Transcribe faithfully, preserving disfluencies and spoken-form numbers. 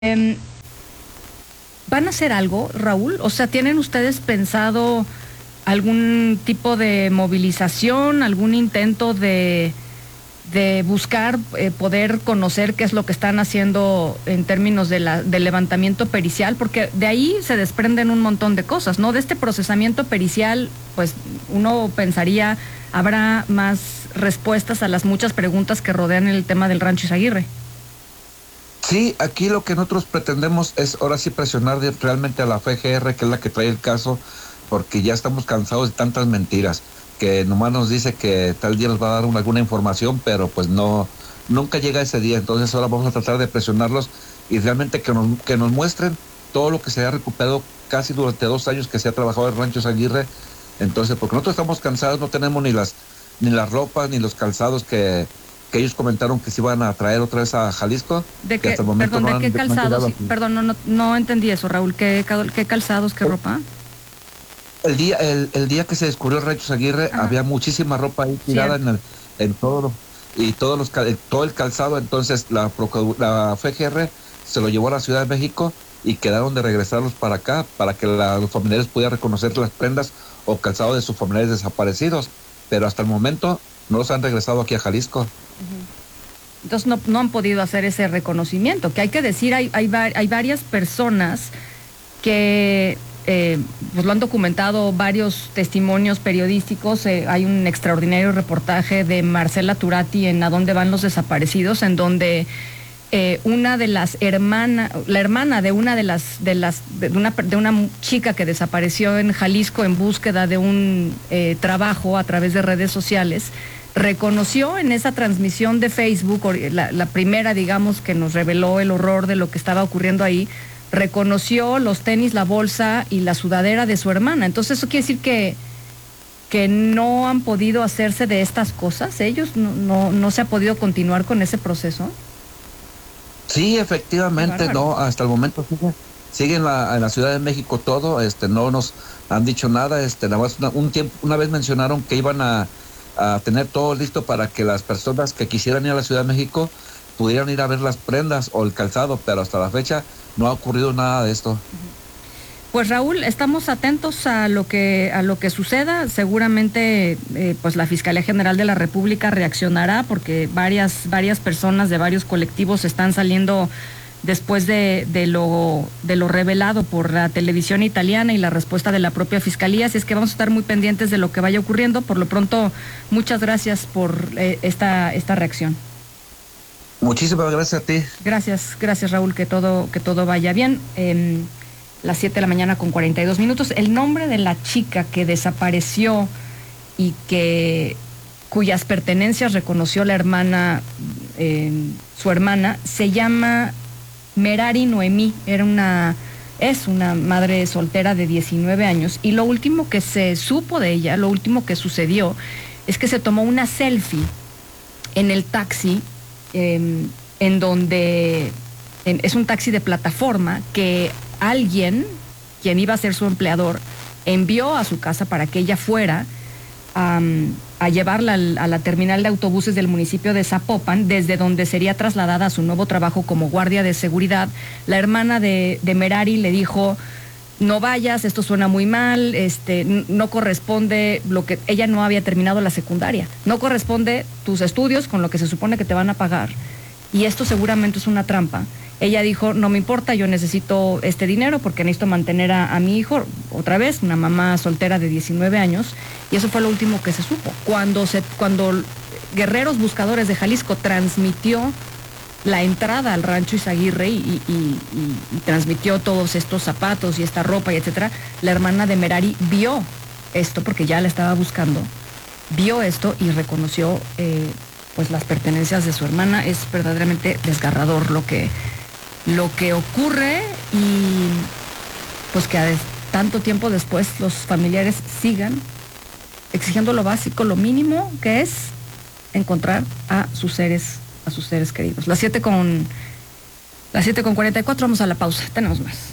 Eh, ¿Van a hacer algo, Raúl? O sea, ¿tienen ustedes pensado algún tipo de movilización, algún intento de, de buscar eh, poder conocer qué es lo que están haciendo en términos de la, del levantamiento pericial? Porque de ahí se desprenden un montón de cosas, ¿no? De este procesamiento pericial, pues uno pensaría habrá más respuestas a las muchas preguntas que rodean el tema del Rancho Izaguirre. Sí, aquí lo que nosotros pretendemos es ahora sí presionar de, realmente a la F G R, que es la que trae el caso, porque ya estamos cansados de tantas mentiras, que nomás nos dice que tal día nos va a dar una, alguna información, pero pues no, nunca llega ese día. Entonces ahora vamos a tratar de presionarlos y realmente que nos, que nos muestren todo lo que se ha recuperado casi durante dos años que se ha trabajado el Rancho Izaguirre. Entonces, porque nosotros estamos cansados, no tenemos ni las, ni las ropas, ni los calzados que... que ellos comentaron que se iban a traer otra vez a Jalisco. ¿De qué, perdón, no ¿de han, qué calzados? No perdón, no, no, no entendí eso, Raúl. ¿Qué, qué calzados, qué ropa? El día, el, el día que se descubrió el Rancho Izaguirre, ajá, había muchísima ropa ahí tirada en, el, en todo, y todos los, todo el calzado. Entonces la, la F G R se lo llevó a la Ciudad de México y quedaron de regresarlos para acá, para que la, los familiares pudieran reconocer las prendas o calzado de sus familiares desaparecidos. Pero hasta el momento no los han regresado aquí a Jalisco. Entonces no, no han podido hacer ese reconocimiento, que hay que decir, hay, hay, hay varias personas que eh, pues lo han documentado, varios testimonios periodísticos. Eh, hay un extraordinario reportaje de Marcela Turati en A dónde van los desaparecidos, en donde eh, una de las hermanas, la hermana de una de las, de las, de una, de una chica que desapareció en Jalisco en búsqueda de un eh, trabajo a través de redes sociales, reconoció en esa transmisión de Facebook, la, la primera, digamos, que nos reveló el horror de lo que estaba ocurriendo ahí, reconoció los tenis, la bolsa y la sudadera de su hermana. Entonces eso quiere decir que, que no han podido hacerse de estas cosas, ellos no, no, no se ha podido continuar con ese proceso. Sí, efectivamente, no, hasta el momento sigue, sigue en la, en la Ciudad de México todo, este, no nos han dicho nada, este, nada más una, un tiempo, una vez mencionaron que iban a a tener todo listo para que las personas que quisieran ir a la Ciudad de México pudieran ir a ver las prendas o el calzado, pero hasta la fecha no ha ocurrido nada de esto. Pues Raúl, estamos atentos a lo que a lo que suceda. Seguramente eh, pues la Fiscalía General de la República reaccionará, porque varias varias personas de varios colectivos están saliendo después de, de lo de lo revelado por la televisión italiana y la respuesta de la propia Fiscalía. Así es que vamos a estar muy pendientes de lo que vaya ocurriendo. Por lo pronto, muchas gracias por eh, esta esta reacción. Muchísimas gracias a ti. Gracias, gracias Raúl, que todo, que todo vaya bien. Eh, las siete de la mañana con cuarenta y dos minutos. El nombre de la chica que desapareció y que cuyas pertenencias reconoció la hermana, eh, su hermana, se llama Merari Noemí. Era una, es una madre soltera de diecinueve años, y lo último que se supo de ella, lo último que sucedió, es que se tomó una selfie en el taxi, eh, en donde en, es un taxi de plataforma que alguien, quien iba a ser su empleador, envió a su casa para que ella fuera Um, a llevarla al, a la terminal de autobuses del municipio de Zapopan, desde donde sería trasladada a su nuevo trabajo como guardia de seguridad. La hermana de, de Merari le dijo: no vayas, esto suena muy mal, este, no corresponde, lo que ella no había terminado la secundaria, no corresponde tus estudios con lo que se supone que te van a pagar, y esto seguramente es una trampa. Ella dijo: no me importa, yo necesito este dinero porque necesito mantener a, a mi hijo, otra vez, una mamá soltera de diecinueve años, y eso fue lo último que se supo. Cuando, se, cuando Guerreros Buscadores de Jalisco transmitió la entrada al Rancho Izaguirre y, y, y, y, y transmitió todos estos zapatos y esta ropa y etcétera, la hermana de Merari vio esto, porque ya la estaba buscando, vio esto y reconoció eh, pues las pertenencias de su hermana. Es verdaderamente desgarrador lo que lo que ocurre, y pues que a tanto tiempo después los familiares sigan exigiendo lo básico, lo mínimo, que es encontrar a sus seres, a sus seres queridos. Las siete con las siete con cuarenta y cuatro, vamos a la pausa, tenemos más.